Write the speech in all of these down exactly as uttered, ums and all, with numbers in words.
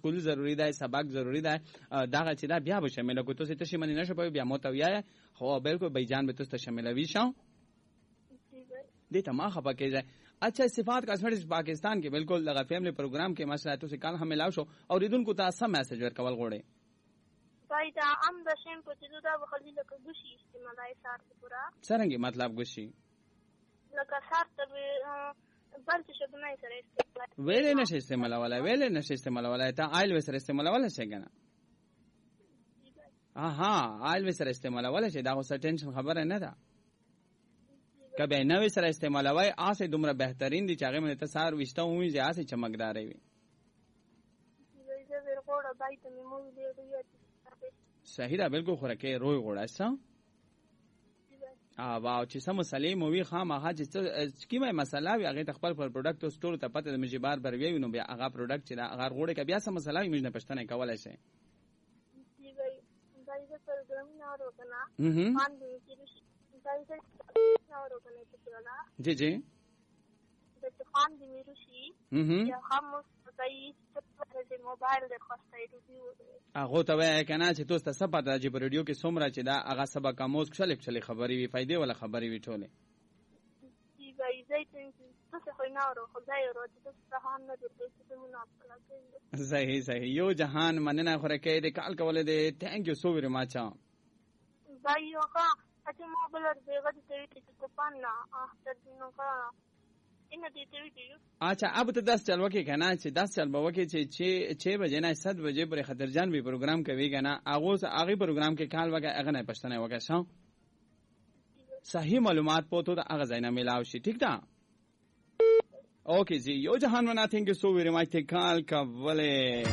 سکول ضروری ده، سبق ضروری ده، دغه چې دا بیا به شامل کو. تاسو ته شي منی نشو بیا مو ته ویای خو بالکل بیجان به تاسو شاملوي شو. دې ته ما خپه کېږي. اچھا صفات کاسمیټکس پاکستان کې بالکل دغه فیملی پروګرام کې مسله تاسو کال هم ملاو شو او ریدونکو ته سم میسج ورکول غوړي. پای دا ام د شیمپو چې دا بخلي لکه ګوشي استعمالای سار پورا. څنګه مطلب ګوشي؟ لکه سار ته بل څه شګنای سره استعمال. ویلې نشي استعمالولای، ویلې نشي استعمالولای. ته آیل وسره استعمالولای شي کنه. اها آیل وسره استعمالولای شي دا اوس ټینشن خبره نه ده. کبه نوې سره استعمالوي آسه دومره بهترین دي چې هغه مې ته سار وشته وې چې آسه چمکدارې وي. صحیح ده بالکل خوراکه روی غوړه سم. ا واو چې سم سلیم وي خامخا چې کیمه مسله وي هغه خپل پر پروډکټ سٹور ته پته د مجي بار بر وی نو بیا هغه پروډکټ چې هغه غوړه کې بیا سم مسله وي موږ نه پښتنه کولای شي. دی وای دا یې پروګرام نه وروکنه مان دې چې جی جی خان دی میروشی یا هم مستقی چې موبایل د خوستای ریویو هغه ته وای کنه چې تاسو ته سبا د جی ریډیو کې سومره چې دا هغه سبا کوموس کښلې کښلې خبري وي فائدې ولا خبري وي ټوله دی وای زیتون تاسو خو نه ورو خدای ورو تاسو هم نه دې څه مناسبه صحیح صحیح یو جهان مننه خوره کې د کال کول دې ثانک یو سو ویری ماچ بای یوګه اته موبایل دغه د ټي ټي کوپان نه اخر دینو کا ان دې ټي ټي اچھا اب ته دس چل وکي کنه چې دس چل بوکي چې छह بجې نه सात بجې پر خطرجان به پروګرام کوي کنه هغه هغه پروګرام کې کال وکه هغه نه پښتنه وکه شو صحیح معلومات پوتو دا هغه زینا ملاو شي ٹھیک ده اوکے جی یو جهان منا تھینک یو سو ویری مچ ته کال کوله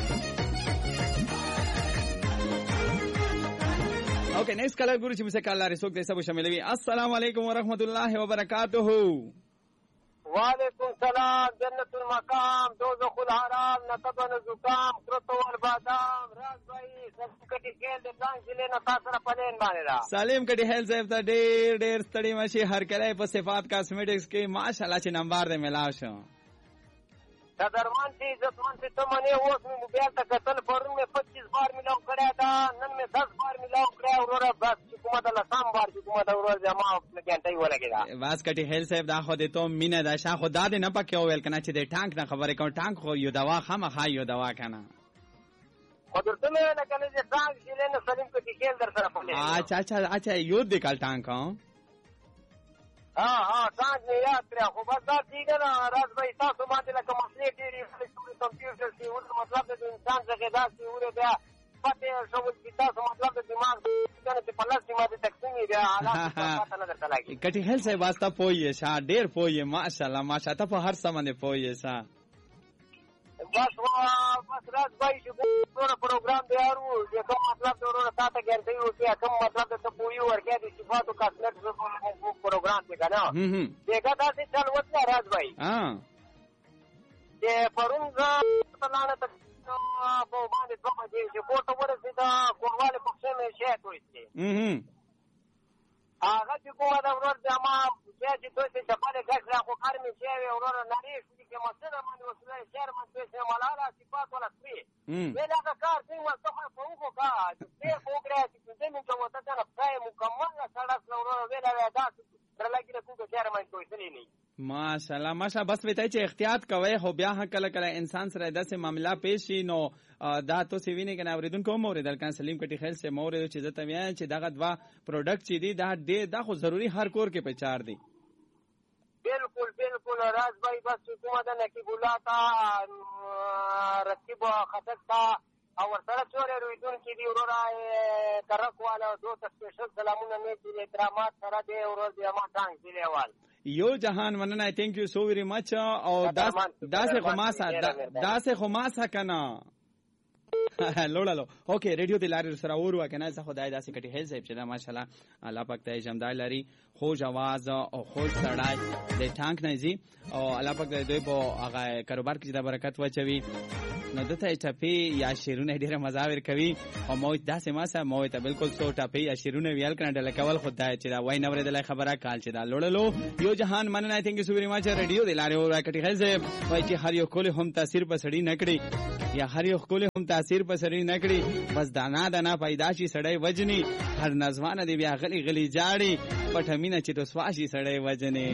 اوکے نیکسٹ کالر ګورو چې مسه کال لري څوک دې سبو شاملوي. السلام علیکم ورحمت الله وبرکاتہ. وعلیکم السلام. جنت المقام دوزخ الحرام نقبن زکام کرتو البادام راز بھائی سب کټی کې د ځان ځلې نه تاسو را پلین باندې را سلیم کټی هیل صاحب ته ډېر ډېر ستړي مشي هر کله په صفات کاسمیټکس کې ماشاءالله چې نمبر دې ملاو شو. درمان سے عزتمان سے تو منے وہ اس میں موبائل تک قتل فورن میں پچیس بار ملاو کڑا تھا نن میں دس بار ملاو کڑا اور بس حکومت اللہ سام بار حکومت اور جمع گھنٹے ہی لگے گا بس کٹی هیل صاحب دا خو دې ته مینه دا شا خدا دې نه پکې ویل کنه چې دې ټانک نه خبره کوم ټانک خو یو دوا خامخا یو دوا کنه حضرت میں نے کہنے سے ٹانک ضلع نے سلیم کو ٹکیل در طرف لے اچھا اچھا اچھا یو دې کال ټانک ہاں ہاں ٹانک میں یاد کرا خو بس دا ٹھیک ہے نا راز بھائی تاسو باندې لکه مسلې ډېرې کمپیوټر کې ور مطلب د انسان څخه دا چې ور بیا پته شو چې تاسو مطلب د دماغ څنګه چې په لاس کې ماده تقسیم بیا حالات پته نه درته لګي کټي هل صاحب واسطه پوي شا ډېر پوي ماشاءالله ماشاءالله په هر سمونه پوي شا بس وا بس راز بھائی چې پورا پروګرام دی ارو چې کوم مطلب ضرورت تاسو ګرځي او چې کوم مطلب ته پوي ورکه د صفاتو کاسمیټکس پروګرام دی کنه هم دغه تاسو چل وته راز بھائی ها د پرونګه پلانه ته په باندې په دې چې کوټه ورسېده کوواله پښې مې شې کوي هم هغه چې کومه د ورور جما چې دوی څه په لګښ را خو کار مې شي ورور نری چې مسله باندې وسله شهر باندې څه ملاله صفات ولا سپي ویل هغه کار څنګه څه په وګو کا چې په وګړه چې دې موږ ته ته پای مکمل سړک ورور ویل دا تر لګي له کومه شهر باندې کوي څه نه ماشاءالله ماشاءالله بس وته چې احتیاط کوي خو بیا کله کله انسان سره داسې معاملہ پیش شي نو دا تو سی ویني کنه اوریدونکو مورید الکان سلیم کټی خیل سے مورید چې زته ویان چې دغه دوا پروډکټ چې دی دا ډېر دا خو ضروری هر کور کې پچار دی بالکل بالکل راز بھائی بس حکومت نے کی بولا تھا رقیب خطر تھا اور سره چورې رویدون کې دی ورور ترک والا دو سپیشل سلامونه نه دي احترامات سره دی ورور دی ما ټانګ دی لیوال یو جهان مننه تھینک یو سو ویری مچ او داس داسه خماسه داسه خماسه کنه لوړلو اوکې ریډیو د لارې سره ورو کنه زه خدای داسې کټي هیل صاحب چې دا ماشاءالله الله پاک ته جمدار لري خوش आवाज او خوش سړای د ټانک نه زی او الله پاک دې په هغه کاروبار کې د برکت واچوي نو دته ټاپي یا شیرونه ډیره مزاور کوي او مو داسې ما سره مو ته بالکل سو ټاپي یا شیرونه ویل کنه ډل کول خدای چې دا وای نور د خبره کال چې دا لوړلو یو جهان مننه تھینک یو سو ویری مچ ریډیو د لارې ورا کټي هیل صاحب وای چې هر یو کول هم تاثیر په سړی نکړي یا هر یو ښکلی هم تاثیر په سړي نه کړي، بس دانا دانا پیدا شي سړی وجني، هر نظمانه دی بیا غلی غلی جاړي، پټه مینه چې رسوا شي سړی وجني.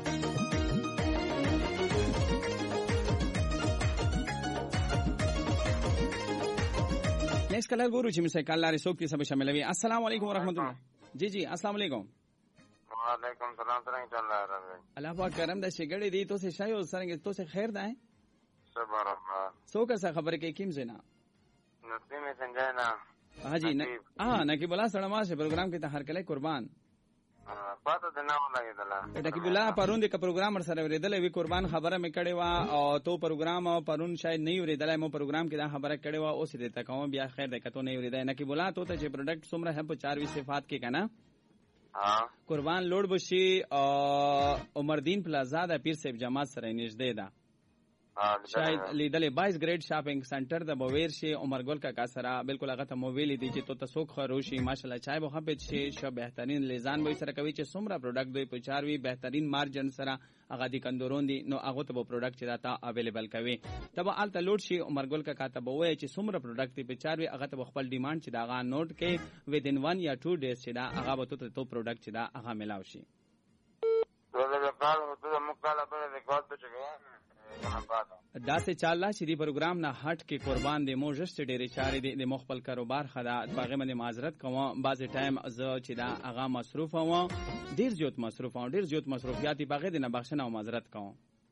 نیکس کلر ګورو چې مسه کال لري څوک سم شاملوي. السلام علیکم ورحمت الله. جی جی السلام علیکم. وعلیکم سلام څنګه چل رہا ہے؟ الله پاک کرم د شګړې دی تو سه شای او څنګه تو سه خیر ده؟ صبر الله. څوک څه خبره کې کیم زینا؟ نسیم سنجای نا. हाजी हाँ नकीबुल्ला सड़मा से प्रोग्राम के हर कले कुर्बान پاتہ د نام لګیدله نकीبुल्ला پرون د پروګرام سره ورېدل وی قربان خبره مې کړې وا او تو پروګرام پرون شاید نه ورېدل مو پروګرام کې دا خبره کړې وا او سې ته کوم بیا خیر ده کته نه ورېدل نकीبुल्ला تو ته چې پروډکټ څومره هم په چار وی صفات کې کنه ها قربان لوړ بشي او عمر دین پلازا د پیر صاحب جماعت سره نږدې ده شاید لیدلې بایس گریډ شاپینګ سنټر د بویر شي عمرګل کا کاسرا بالکل هغه ته موویل دي چې تو تسوک خروشي ماشاءالله چای به خپل شي شو بهترین لیزان به سره کوي چې څومره پروډکټ دوی په چاروي بهترین مارجن سره هغه دي کندورون دي نو هغه ته پروډکټ چې داتا اویلیبل کوي تبه الته لوډ شي عمرګل کا کاته بووي چې څومره پروډکټ په چاروي هغه ته خپل ډیماند چې داغه نوٹ کې ودین ون یا ټو ډیز چې دا هغه به ته تو پروډکټ چې دا هغه ملاوي شي ولې په کار ته مقاله په ریکارډ ته چګه دا سے چاله چې دی پروګرام نه هټ کې قربان دی مو جست ډېرې چارې دی د مخبل کاروبار خدا باغې باندې معذرت کوم بعض ټایم زه چې دا هغه مصروف وم ډېر زیات مصروف وم ډېر زیات مصروفیات باغې دی نه بخښنه او معذرت کوم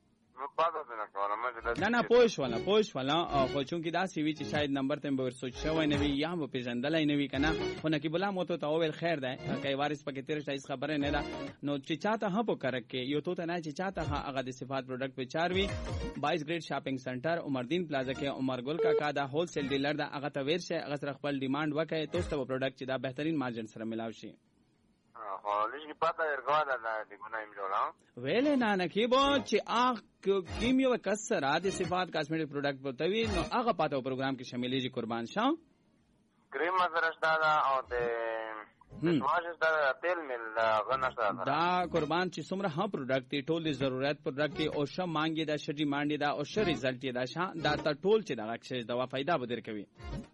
نه نه پوښ ولا پوښ ولا خو چون کې دا سی وی چې شاید نمبر ته به سوچ شوی نه وي یا به پیژندلای نه وي کنه خو نه کې بلا مو ته او خیر ده کای وارث پکې تیر شایس خبره نه ده نو چې چاته هم په کرک کې یو ته نه چې چاته هغه د صفات پروډکټ په چاروي بایس گریډ شاپینګ سنټر عمردین پلازا کې عمرګل کا کا دا هول سیل ډیلر دا هغه ته ور شي هغه سره خپل ډیماند وکړي تاسو ته پروډکټ چې دا بهترین مارجن سره ملاوي شي خالص کی پتہ ارغواد نه دی ګنایم جوړا ویلې نه نه کې بو چې اخ کیمیو کسر د صفات کاسمیټک پروډکټ بوتوي نو هغه پاتو پروګرام کې شاملې دي قربان شاه کریم سرشتہ دا او ته واجب دا تیل مل غنشتہ دا قربان چې څومره ها پروډکټ دی ټول د ضرورت پروډکټ او شه مانګي دا شډي مانډي دا او شه ریزلټ دا شه دا ته ټول چې دا اکسس دا فائدہ به درکوي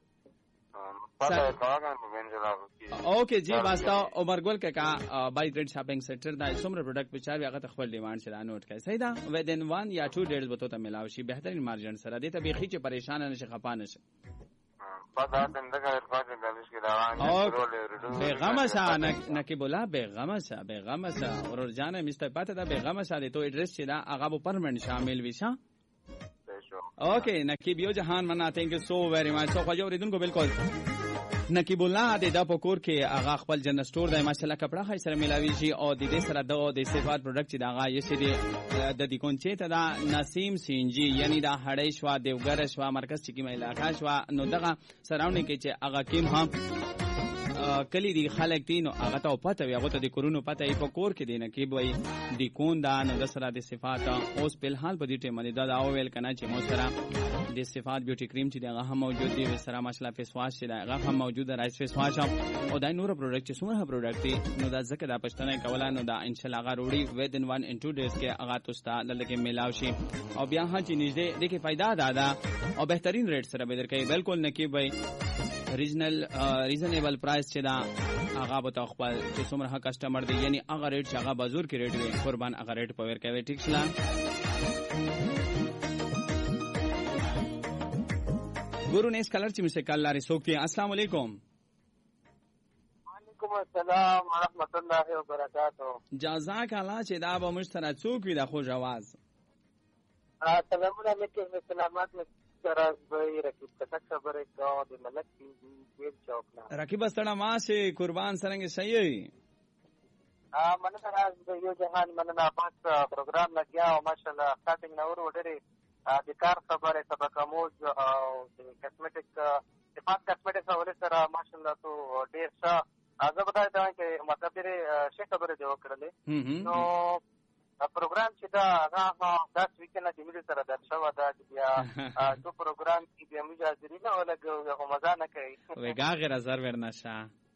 اوکے جی واسطه عمرګل کا بای گریډ شاپینګ سنټر دا څومره پروډکټ په چار هغه خپل ډیماند سره نوٹ کړئ صحیح دا ودین ون یا ټو ډیز به ته ملاوي شي بهترین مارجن سره دې ته به خي چې پریشان نه شي خپه نه شي پتہ دنده کا ارفاق دلش کی روان بیغم شاه نکیبولا بیغم شاه بیغم شاه ورور جان مست پته دا بیغم شاه دې تو ایڈریس چې دا هغه پرمنٹ شامل ویشا اوکے نکیب یو جهان منا تھینک یو سو ویری مچ سو خو اوریدونکو بالکل نکیب الله د د پکور کې هغه خپل جن سٹور د ماشاءالله کپڑا خای سره ملاوي شي او د دې سره د صفات پروډکټ چې دا غا یې سری د دې کونچې ته دا نسیم سینجی یعنی دا هړې شوا دیوګر شوا مرکز چې کی علاقہ شوا نو دغه سراونډ کې چې هغه کیم هم کلی دی خلک دي نو هغه ته پته وي هغه ته د کورونو پته ای په کور کې دی نه کې وای د کون دا نو د سره د صفات اوس په حال په دې ټیم باندې دا او ویل کنه چې مو سره د صفات بیوټي کریم چې دا هم موجود دی سره ماشاءالله فیس واش چې دا هم موجود دی رایس فیس واش او دا نور پروډکټ چې څومره پروډکټ دي نو دا ځکه دا پښتنه کولا نو دا ان شاء الله هغه روړي ودین ون ان ټو ډیز کې هغه تاسو ته لکه میلاو شي او بیا هم چې نږدې د کې फायदा دادا او بهترین ریټ سره به درکې بالکل نکي وای ریجنل ریزنیبل پرایس چې دا هغه به تو خپل چې څومره ها کسٹمر دی یعنی هغه ریټ چې هغه بازار کې ریټ وي قربان هغه ریټ په ور کوي ټیک شلا ګورو نیس کلر چې مشه کال لاري سوکي السلام علیکم وعلیکم السلام ورحمت الله وبرکاتہ جزاک الله چې دا به مشترک څوک وي د خو جواز سلام علیکم سلامات سره به رکیب کټک خبره کا د ملک دی چوک نه رکیب ستړه ما سه قربان سرنګ صحیح ا من سره یو جهان من نه پاس پروګرام لګیا او ماشاءالله سٹارټینګ نور وړي د کار خبره سبق موج او د کاسمیټک صفات کاسمیټک سره سره ماشاءالله تو ډیر ښه زه به دا چې مطلب دې شي خبره دی وکړلې نو پروګرام چې دا هغه داس ویکنه د ملي سره در شو دا بیا تو پروګرام کې بیا موږ حاضرې نه ولګو مزه نه کوي وګا غیر زر ورنشه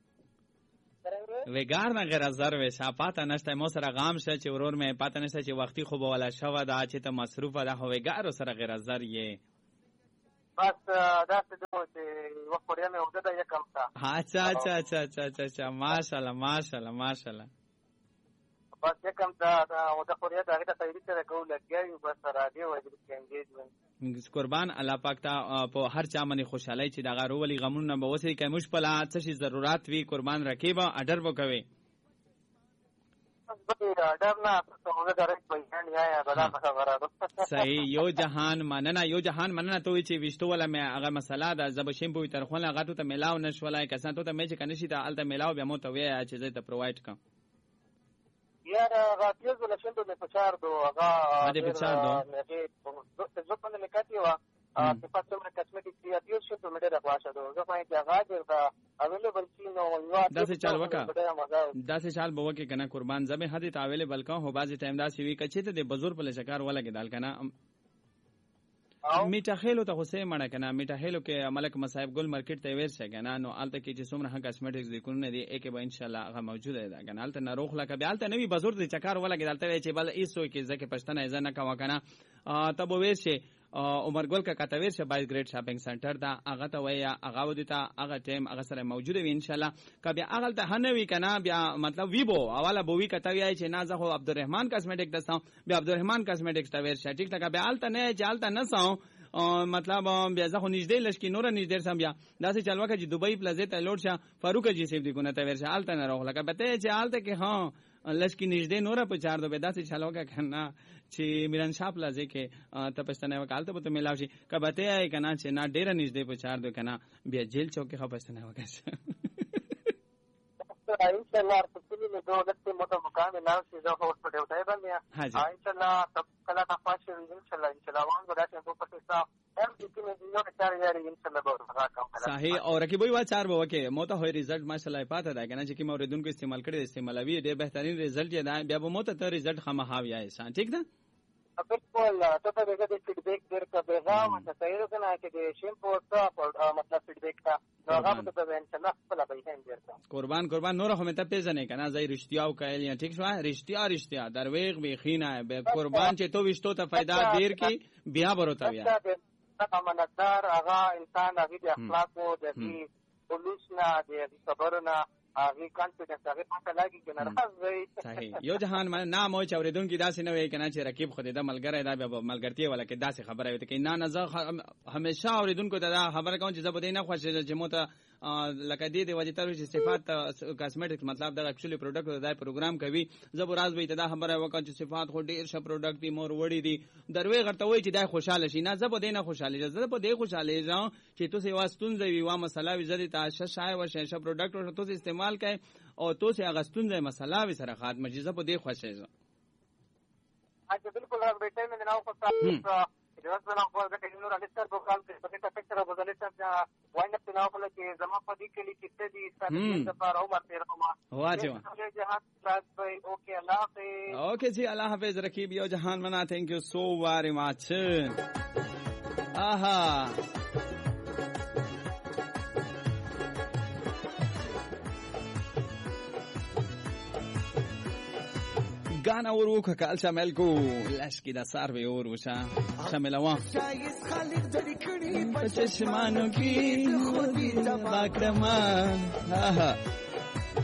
وګار نه غیر زر و شاپاته نشته مو سره غام شه چې ورور مې پاته نشته چې وختي خو به ولا شو دا چې ته مصروفه ده هو وګار سره غیر زر یې بس داسې دی چې وخت پورې مې وده ده یکم ته. اچھا اچھا اچھا اچھا اچھا اچھا ماشاءالله ماشاءالله ماشاءالله. بس یکم ته وده پورې ده هغې ته تیاري سره کوو لګیا یو. بس راډیو وایي کې انګیج وایي. قربان الله پاک ته په هر چا باندې خوشحالۍ چې دغه روولي غمونه به وسري که موږ پله څه شي ضرورت وي قربان رکې به اډر به کوې. صحیح. یو جهان مننه یو جهان مننه ته وایي چې ویشتو والا مې هغه مسله ده زه به شیم په وي ترخونه هغه تو ته میلاو نه شولی که څه تو ته مې چې که نه شي ته هلته میلاو بیا مو ته وایه چې زه ته پرووایډ کړم. یار هغه تیز ولا شندو مې په چار دو هغه دې په چار دو زه باندې مې کاتي وه چې پس څومره کسمیټک دی تیز شندو مې ډېره خواشه ده. زه وایم چې هغه ډېر اویلیبل شي نو داسې چال وکړه داسې چال به وکړې که نه قربان زه مې هدې ته اویلیبل کړم خو بعضې ټایم داسې وي که چېرته د بزور په لشکار ولګېدل که نه میټا خیلو ته خو څه یې مړه که نه میټا خیلو کې ملک مصاحب ګل مارکیټ ته ویر شه که نه نو هلته کې چې څومره هم کاسمیټکس دوکانونه دي ای کې به انشاءالله هغه موجوده ده که نه هلته ناروغ لکه بیا هلته نه وي بزور د چکار ولګېد هلته وایي چې بل هېڅ څوک یې زه کې پښتنه یې زه نه کوه که نه ته به ویر شې عمرګل کا کته ویر شه بایس ګریډ شاپینګ سنټر دا هغه ته وایي هغه ودی ته هغه ټایم هغه سره موجوده وي انشاءالله که بیا هغه ته نه وي که نه بیا مطلب وي بو اوله به وي که ته وایي چې نه زه خو عبدالرحمن کاسمیټک ته څم بیا عبدالرحمن کاسمیټکس ته ویر شه ټیک ده که بیا هلته نه چې هلته نه څم مطلب بیا زه خو نږدې لږ کې نوره نږدې سم بیا داسې چل وکړه چې دوبۍ پلازې ته لوډ شه فاروق جي صاحب دکونه ته ویر شه هلته نه راغله که به ته چې هلته کې ها لږ کې نږدې نوره په چار دو بیا داسې چل وکړه که نه چې میرانشاه پلازې کې ته پښتنه وکړه هلته به ته میلاو شي که به ته یې که نه چې نه ډېره نږدې په چار دو که نه بیا جیل چوک کې خو پښتنه وکړه انشاءالله ارتسلی میں دو لگتے موٹا مقام ہے نام سے جو ہوٹ پڑے ہوتا ہے بندے ہیں انشاءاللہ تب کلا تا پاش انشاءاللہ انشاءاللہ وان بڑاتے ہیں تو پتہ صاحب ہر کسی میں جو چار یار انشاءاللہ بہت بڑا کام کرا صحیح. اور رکی بوئی وا چار بو کې موته هوی رزلټ ماشاءالله پاته ده کنه چې کی موردونکو استعمال کړي استعمالوي ډېر بهترین رزلټ یې ده بیا به موته ته رزلټ خامخا وایي سان ټیک ده بالکل. ته ته دغه د فیډبیک درته پیغام ته صحیح ده نه چې د شیمپو ته مطلب فیډبیک تا نو هغه ته به انشاءالله خپل به هم درته قربان قربان نور خو مې ته پیژنې کنه زای رښتیا او کایل یا ټیک شو رښتیا رښتیا درویغ به خینه به قربان چې تو وشتو ته फायदा ډیر کی بیا بروتا بیا امانتدار هغه انسان هغه د اخلاق او د پولیس نه د صبر نه هغه کانفیډنس هغه پته لګي چې ناراض وي. صحیح. یو جهان من نام او چوریدونکو داسې نه وي کنه چې رقیب خو د ملګری دا به ملګرتي ولا کې داسې خبره وي کې نه نه زه همیشه اوریدونکو ته دا خبره کوم چې زه به نه خوښه چې مو ته لکه دې د وجه تر چې صفات کاسمیټکس مطلب دا اکچولی پروډکټ دا پروګرام کوي زه به راز به دا خبره وکړم چې صفات خو ډیر ښه پروډکټ دي مور وړي دي دروي غرته وای چې دا خوشاله شي نه زه به نه خوشاله زه به دې خوشاله ځم چې تاسو یو ستونزه وي وا مسله وي زری تاسو شای و شای ښه پروډکټ تاسو استعمال کړئ او تاسو هغه ستونزه مسله وي سره خاتمه چې زه به دې خوشاله ځم. اته بالکل راځي به ټایم نه نو خو تاسو جواز بنا خو دا کې نور الیستر په کال کې په ټیکټ پکچر او بدلې څه واین اپ نه خپل کې زما په دې کې لیکل څه دي ستاسو د لپاره عمر تیر ما واجب اوکے اللہ حافظ. اوکے جی اللہ حافظ رقیب یو جہان منا تھینک یو سو ویری مچ. آہا گانا ورو که کال شامل کو لشکی دا سار به اور وشا شامل وان پچشمانو کی خودی تباکرما. آہا